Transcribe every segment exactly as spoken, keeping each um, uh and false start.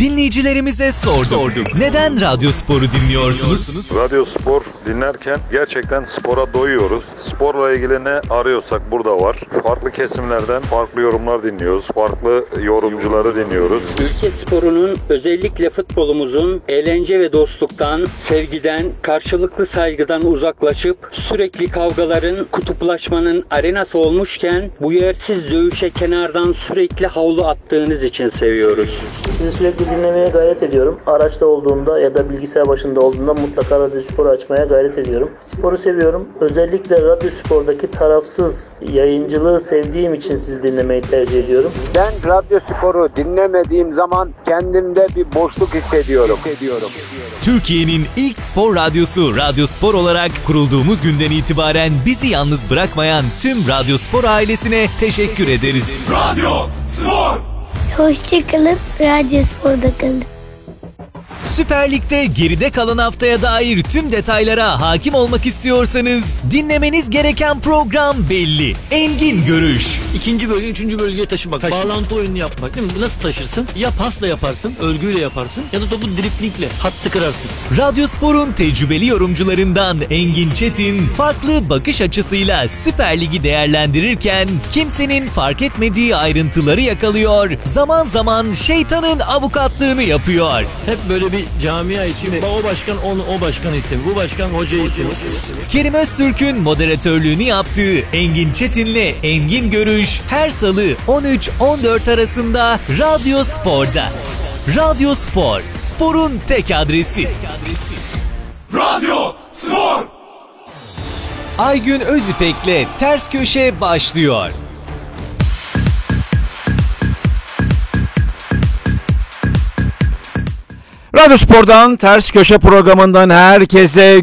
Dinleyicilerimize sorduk. sorduk. Neden Radyospor'u dinliyorsunuz? Radyospor dinlerken gerçekten spora doyuyoruz. Sporla ilgili ne arıyorsak burada var. Farklı kesimlerden farklı yorumlar dinliyoruz. Farklı yorumcuları dinliyoruz. Ülke sporunun, özellikle futbolumuzun eğlence ve dostluktan, sevgiden, karşılıklı saygıdan uzaklaşıp sürekli kavgaların, kutuplaşmanın arenası olmuşken bu yersiz dövüşe kenardan sürekli havlu attığınız için seviyoruz. Sizi sürekli dinlemeye gayret ediyorum. Araçta olduğumda ya da bilgisayar başında olduğumda mutlaka Radyospor'u açmaya gayret ediyorum. Sporu seviyorum. Özellikle Radyospor'daki tarafsız yayıncılığı sevdiğim için sizi dinlemeyi tercih ediyorum. Ben Radyospor'u dinlemediğim zaman kendimde bir boşluk hissediyorum. hissediyorum. Türkiye'nin ilk spor radyosu Radyospor olarak kurulduğumuz günden itibaren bizi yalnız bırakmayan tüm Radyospor ailesine teşekkür ederiz. Radyospor! Hoşçakalın, Radyospor'da kalın. Süper Lig'de geride kalan haftaya dair tüm detaylara hakim olmak istiyorsanız dinlemeniz gereken program belli. Engin Görüş. İkinci bölge üçüncü bölgeye taşımak. Taşım. Bağlantı oyununu yapmak değil mi? Nasıl taşırsın? Ya pasla yaparsın, örgüyle yaparsın ya da topu driplingle hattı kırarsın. Radyospor'un tecrübeli yorumcularından Engin Çetin farklı bakış açısıyla Süper Lig'i değerlendirirken kimsenin fark etmediği ayrıntıları yakalıyor. Zaman zaman şeytanın avukatlığını yapıyor. Hep böyle bir camia için o başkan onu o başkanı istemiyor. Bu başkan hocayı istemiyor. Kerim Öztürk'ün moderatörlüğünü yaptığı Engin Çetin'le Engin Görüş her salı on üç on dört arasında Radyospor'da. Radyospor, sporun tek adresi. Radyospor! Aygün Özipek'le Ters Köşe başlıyor. Radyospor'dan Ters Köşe programından herkese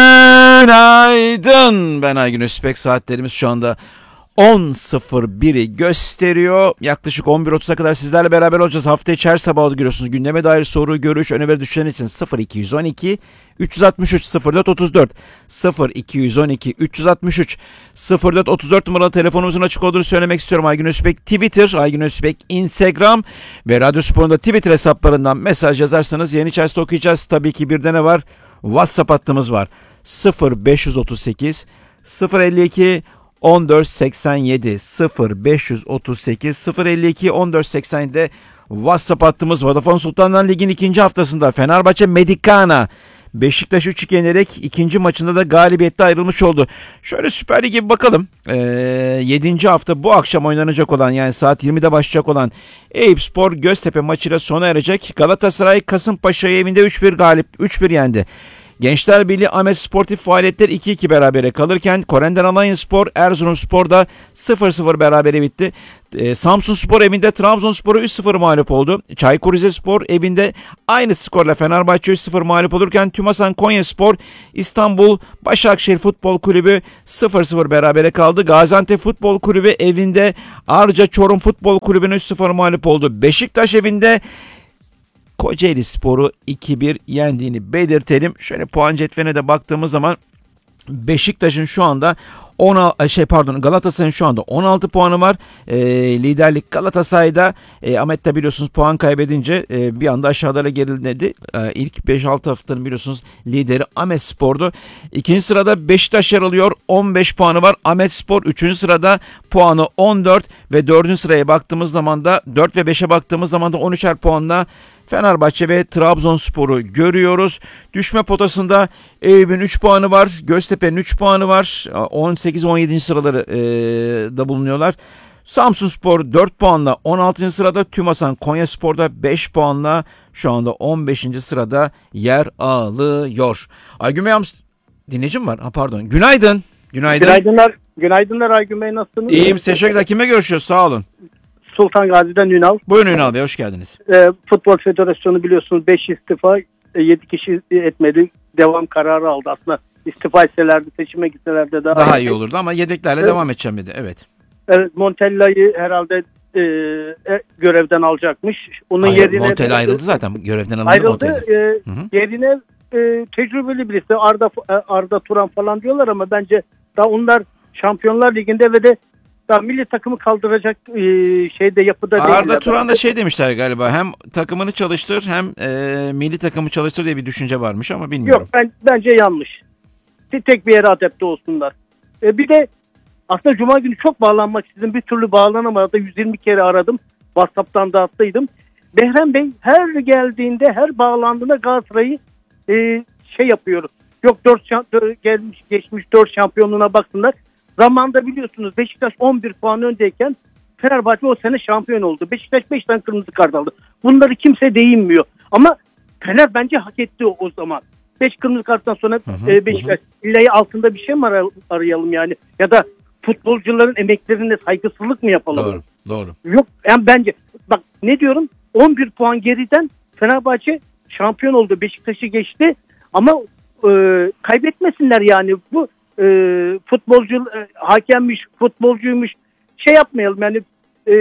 günaydın. Ben Aygün Özpek, saatlerimiz şu anda on sıfır biri gösteriyor. Yaklaşık on bir otuza kadar sizlerle beraber olacağız. Hafta içi her sabah görüyorsunuz. Gündeme dair soru, görüş, öneri düşen için sıfır iki on iki üç altı üç sıfır dört otuz dört sıfır iki on iki üç altı üç sıfır dört otuz dört numaralı telefonumuzun açık olduğunu söylemek istiyorum. Aygün Özpek Twitter, Aygün Özpek Instagram ve Radyospor'un da Twitter hesaplarından mesaj yazarsanız yayın içerisinde okuyacağız. Tabii ki bir de ne var? WhatsApp hattımız var. sıfır beş otuz sekiz sıfır elli iki on dört seksen yedi sıfır beş otuz sekiz sıfır elli iki on dört seksen yedi WhatsApp hattımız. Vodafone Sultanlar Ligi'nin ikinci haftasında Fenerbahçe Medikana Beşiktaş üç iki yenerek ikinci maçında da galibiyette ayrılmış oldu. Şöyle Süper Lig'e bir bakalım. Ee, yedinci hafta bu akşam oynanacak olan, yani saat yirmide başlayacak olan Eyüpspor Göztepe maçıyla sona erecek. Galatasaray Kasımpaşa'yı evinde üç bir galip üç bir yendi. Gençler Birliği Ahmet Sportif faaliyetler iki iki berabere kalırken Korender Alanyaspor Erzurumspor'da sıfır sıfır berabere bitti. Ee, Samsunspor evinde Trabzonspor'u üç sıfır mağlup oldu. Çaykur Rizespor evinde aynı skorla Fenerbahçe üç sıfır mağlup olurken Tümasan Konyaspor İstanbul Başakşehir Futbol Kulübü sıfır sıfır berabere kaldı. Gaziantep Futbol Kulübü evinde Arca Çorum Futbol Kulübü'nü üç sıfır mağlup oldu. Beşiktaş evinde Kocaeli Spor'u iki bir yendiğini belirtelim. Şöyle puan cetveline de baktığımız zaman Beşiktaş'ın şu anda on şey pardon Galatasaray'ın şu anda on altı puanı var. E, liderlik Galatasaray'da. E, Ahmet de biliyorsunuz puan kaybedince e, bir anda aşağılara geriledi. E, ilk beş altı haftanın biliyorsunuz lideri Ahmet Spor'du. İkinci sırada Beşiktaş yer alıyor. on beş puanı var. Ahmet Spor üçüncü sırada puanı on dört ve dördüncü sıraya baktığımız zaman da dört ve beşe baktığımız zaman da on üçer puanla Fenerbahçe ve Trabzonspor'u görüyoruz. Düşme potasında Eyüp'ün üç puanı var. Göztepe'nin üç puanı var. on sekiz on yedinci sıraları e, da bulunuyorlar. Samsunspor dört puanla on altıncı sırada. Tümasan Konyaspor'da beş puanla şu anda on beşinci sırada yer alıyor. Aygün Bey, dinleyicim var. Ha, pardon. Günaydın. Günaydın. Günaydınlar. Günaydınlar Aygün Bey, nasılsınız? İyiyim, teşekkürler. Kime görüşüyoruz? Sağ olun. Sultan Gazi'den Ünal. Buyurun Ünal Bey, hoş geldiniz. Ee, Futbol Federasyonu biliyorsunuz beş istifa, yedi kişi etmedi. Devam kararı aldı. Aslında istifa etselerdi, seçime gitselerdi daha, daha iyi olurdu ama yedeklerle evet. devam edeceğim dedi. Evet. Evet, Montella'yı herhalde e, e, görevden alacakmış. Onun Hayır, yerine Montella ayrıldı zaten. Görevden alındı ayrıldı. Montella. E, yerine e, tecrübeli birisi Arda Arda Turan falan diyorlar ama bence daha onlar Şampiyonlar Ligi'nde ve de daha milli takımı kaldıracak e, şeyde yapıda değiller. Arda Turan da şey demişler galiba, hem takımını çalıştır hem e, milli takımı çalıştır diye bir düşünce varmış ama bilmiyorum. Yok, ben bence yanlış. Bir tek bir yere adapte olsunlar. E, bir de aslında Cuma günü çok bağlanmak istedim. Bir türlü bağlanamadı. yüz yirmi kere aradım. WhatsApp'tan da attıydım. Behrem Bey her geldiğinde, her bağlandığında Galatasaray'ı e, şey yapıyoruz. Yok dört gelmiş geçmiş dört şampiyonluğuna baksınlar. Zamanında biliyorsunuz Beşiktaş on bir puan öndeyken Fenerbahçe o sene şampiyon oldu. Beşiktaş beş tane kırmızı kart aldı. Bunları kimse değinmiyor. Ama Fener bence hak etti o, o zaman. beş kırmızı karttan sonra hı hı, e, Beşiktaş illa altında bir şey mi ar- arayalım yani? Ya da futbolcuların emeklerine saygısızlık mı yapalım? Doğru, doğru. Yok yani bence bak ne diyorum, on bir puan geriden Fenerbahçe şampiyon oldu. Beşiktaş'ı geçti ama e, kaybetmesinler yani. Bu e, futbolcu e, hakemmiş, futbolcuymuş, şey yapmayalım yani. E,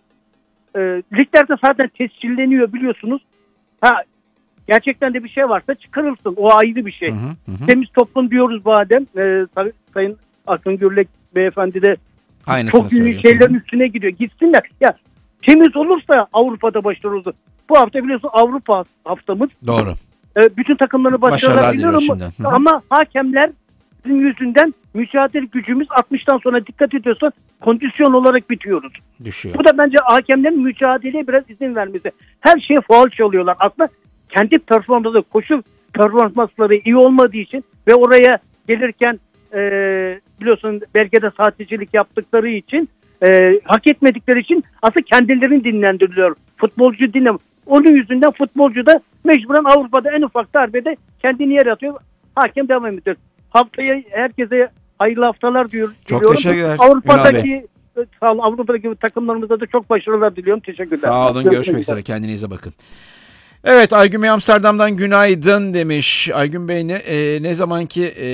e, liglerde zaten tescilleniyor biliyorsunuz. Ha, gerçekten de bir şey varsa çıkarılsın. O ayrı bir şey. Hı hı hı. Temiz toplum diyoruz badem. E, say, Sayın Akın Gürlek beyefendi de aynısını çok büyük şeylerin üstüne gidiyor. Gitsinler. Ya temiz olursa Avrupa'da başarılı olur. Bu hafta biliyorsun Avrupa haftamız. Doğru. E, bütün takımları başarılar, başarılar diliyorum. Ama hakemler yüzünden mücadele gücümüz altmıştan sonra dikkat ediyorsan kondisyon olarak bitiyoruz. Düşüyor. Bu da bence hakemlerin mücadeleye biraz izin vermesi. Her şeye faul çalıyorlar. Aslında kendi performansları, koşu performansları iyi olmadığı için ve oraya gelirken e, biliyorsun belgede sahtecilik yaptıkları için e, hak etmedikleri için aslında kendilerini dinlendiriliyor. Futbolcu dinlem. Onun yüzünden futbolcu da mecburen Avrupa'da en ufak darbede kendini yere atıyor. Hakem devam ediyor. Haftaya herkese hayırlı haftalar diyor. Çok diliyorum. teşekkürler. Avrupa'daki sağ olun, Avrupa'daki takımlarımıza da çok başarılar diliyorum. Teşekkürler. Sağ olun. Görüşmek üzere. Kendinize bakın. Evet, Aygün Bey Amsterdam'dan günaydın demiş. Aygün Bey ne, e, ne zamanki e,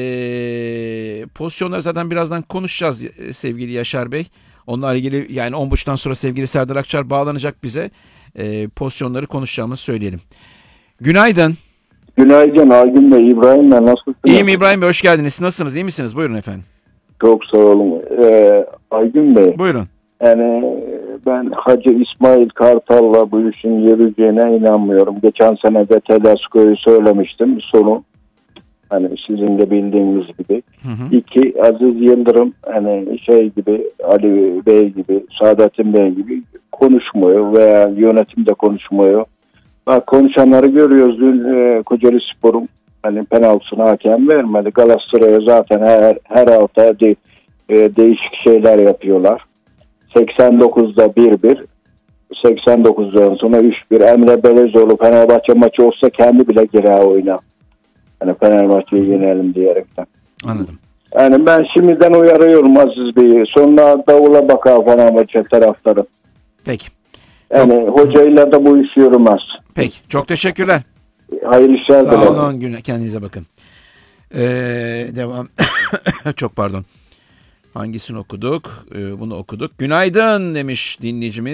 pozisyonları zaten birazdan konuşacağız e, sevgili Yaşar Bey. Onunla ilgili yani on buçuktan sonra sevgili Serdar Akçar bağlanacak bize. E, pozisyonları konuşacağımızı söyleyelim. Günaydın. Günaydın Aygün Bey, İbrahim ben, nasılsınız? İyiyim İbrahim Bey, hoş geldiniz. Nasılsınız, iyi misiniz? Buyurun efendim. Çok sağ olun. Ee, Aygün Bey. Buyurun. Yani ben Hacı İsmail Kartal'la bu işin yürüyeceğine inanmıyorum. Geçen sene de Tedesco'yu söylemiştim. Sonu hani sizin de bildiğiniz gibi. Hı hı. İki, Aziz Yıldırım hani şey gibi, Ali Bey gibi, Saadettin Bey gibi konuşmuyor veya yönetimde konuşmuyor. Bak, konuşanları görüyoruz. Dün e, Kocaeli Spor'un hani penaltısını hakem vermedi. Galatasaray'a zaten her, her hafta de, e, değişik şeyler yapıyorlar. seksen dokuzda bir bir, seksen dokuzdan sonra üç bir. Emre Belezoğlu Fenerbahçe maçı olsa kendi bile geri oynar. Hani Fenerbahçe'yi yenelim diyerekten. Anladım. Yani ben şimdiden uyarıyorum Aziz Bey'i. Sonra davula bakar Fenerbahçe taraftarı. Peki. Yani çok... hocayla da bu iş yürümez. Peki. Çok teşekkürler. Hayırlı işler dilerim. Sağ olun. Kendinize bakın. Ee, devam. Çok pardon. Hangisini okuduk? Ee, bunu okuduk. Günaydın demiş dinleyicimiz.